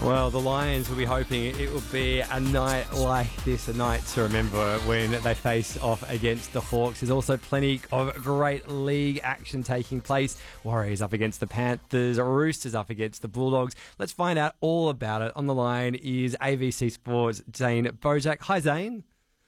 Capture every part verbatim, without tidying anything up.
Well, the Lions will be hoping it will be a night like this, a night to remember when they face off against the Hawks. There's also plenty of great league action taking place. Warriors up against the Panthers, Roosters up against the Bulldogs. Let's find out all about it. On the line is A V C Sports' Zane Bozak. Hi, Zane.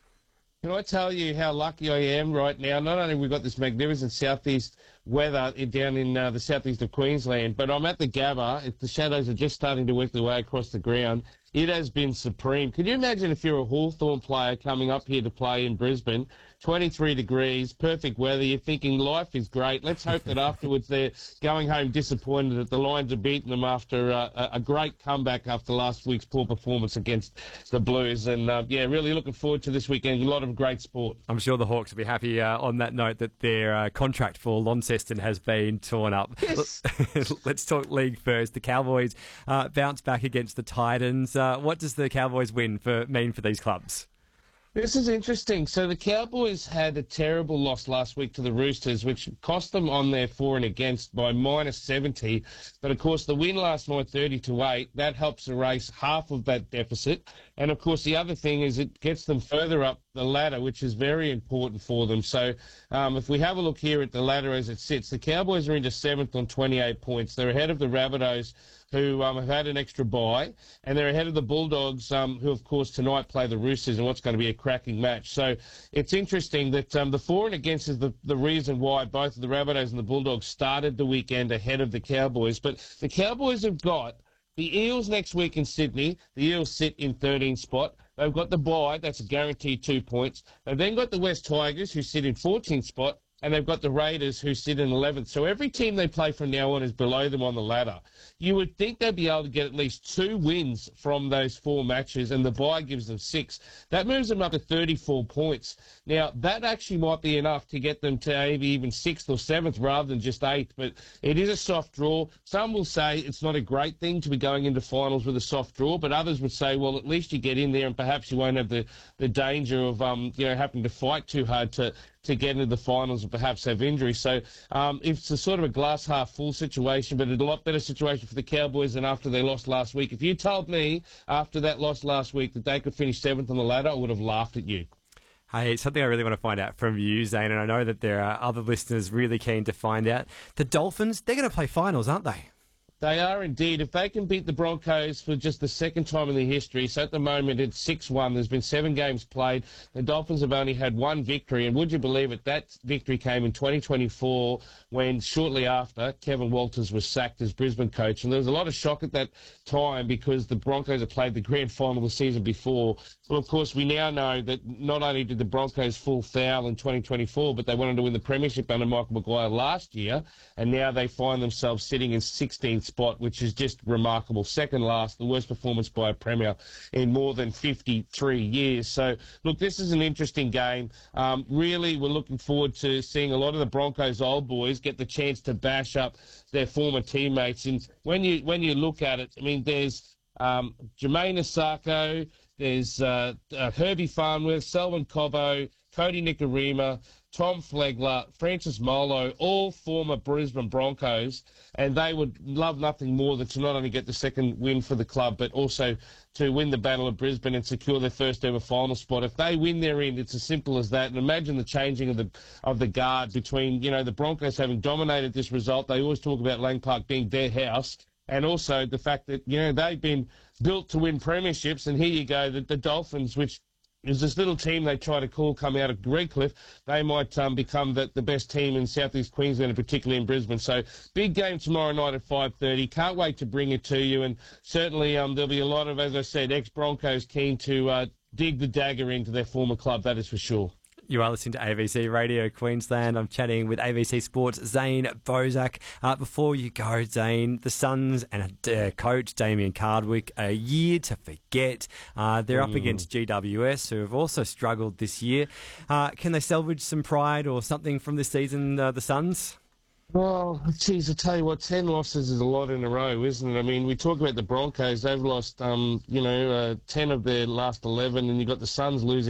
Can I tell you how lucky I am right now? Not only have we got this magnificent southeast weather down in uh, the southeast of Queensland, but I'm at the Gabba. It, the shadows are just starting to work their way across the ground. It has been supreme. Can you imagine if you're a Hawthorn player coming up here to play in Brisbane? twenty-three degrees, perfect weather. You're thinking life is great. Let's hope that afterwards they're going home disappointed that the Lions have beaten them after uh, a great comeback after last week's poor performance against the Blues. And, uh, yeah, really looking forward to this weekend. A lot of great sport. I'm sure the Hawks will be happy uh, on that note that their uh, contract for Launceston has been torn up. Yes. Let's talk league first. The Cowboys uh, bounce back against the Titans. Uh, what does the Cowboys win for mean for these clubs? This is interesting. So the Cowboys had a terrible loss last week to the Roosters, which cost them on their for and against by minus seventy. But, of course, the win last night, thirty to eight, that helps erase half of that deficit. And, of course, the other thing is it gets them further up the ladder, which is very important for them. So um, if we have a look here at the ladder as it sits, the Cowboys are into seventh on twenty-eight points. They're ahead of the Rabbitohs, who um, have had an extra bye, and they're ahead of the Bulldogs, um, who, of course, tonight play the Roosters in what's going to be a cracking match. So it's interesting that um, the for and against is the, the reason why both of the Rabbitohs and the Bulldogs started the weekend ahead of the Cowboys. But the Cowboys have got the Eels next week in Sydney. The Eels sit in thirteenth spot. They've got the bye. That's a guaranteed two points. They've then got the West Tigers, who sit in fourteenth spot. And they've got the Raiders, who sit in eleventh. So every team they play from now on is below them on the ladder. You would think they'd be able to get at least two wins from those four matches, and the bye gives them six. That moves them up to thirty-four points. Now, that actually might be enough to get them to maybe even sixth or seventh rather than just eighth, but it is a soft draw. Some will say it's not a great thing to be going into finals with a soft draw, but others would say, well, at least you get in there and perhaps you won't have the, the danger of um, you know, having to fight too hard to to get into the finals and perhaps have injuries. So um, it's a sort of a glass half full situation, but a lot better situation for the Cowboys than after they lost last week. If you told me after that loss last week that they could finish seventh on the ladder, I would have laughed at you. Hey, it's something I really want to find out from you, Zane, and I know that there are other listeners really keen to find out. The Dolphins, they're going to play finals, aren't they? They are indeed. If they can beat the Broncos for just the second time in their history, so at the moment it's six one, there's been seven games played. The Dolphins have only had one victory, and would you believe it, that victory came in twenty twenty-four when shortly after Kevin Walters was sacked as Brisbane coach. And there was a lot of shock at that time because the Broncos had played the grand final the season before. Well, of course, we now know that not only did the Broncos fall foul in twenty twenty-four, but they wanted to win the premiership under Michael Maguire last year, and now they find themselves sitting in sixteenth spot, which is just remarkable. Second last, the worst performance by a Premier in more than fifty-three years. So, look, this is an interesting game. Um, really, we're looking forward to seeing a lot of the Broncos old boys get the chance to bash up their former teammates. And when you when you look at it, I mean, there's um, Jermaine Asako, there's uh, uh, Herbie Farnworth, Selwyn Cobbo, Cody Nicarima, Tom Flegler, Francis Molo, all former Brisbane Broncos, and they would love nothing more than to not only get the second win for the club, but also to win the Battle of Brisbane and secure their first ever final spot. If they win their end, it's as simple as that. And imagine the changing of the of the guard between, you know, the Broncos having dominated this result. They always talk about Lang Park being their house. And also the fact that, you know, they've been built to win premierships. And here you go, the, the Dolphins, which is this little team they try to call coming out of Redcliffe, they might um, become the, the best team in southeast Queensland, and particularly in Brisbane. So big game tomorrow night at five thirty. Can't wait to bring it to you. And certainly um, there'll be a lot of, as I said, ex-Broncos keen to uh, dig the dagger into their former club, that is for sure. You are listening to A V C Radio Queensland. I'm chatting with A V C Sports' Zane Bozak. Uh, before you go, Zane, the Suns and uh, coach Damien Cardwick, a year to forget. Uh, they're mm. up against G W S, who have also struggled this year. Uh, can they salvage some pride or something from this season, uh, the Suns? Well, geez, I tell you what, ten losses is a lot in a row, isn't it? I mean, we talk about the Broncos. They've lost, um, you know, uh, ten of their last eleven, and you've got the Suns losing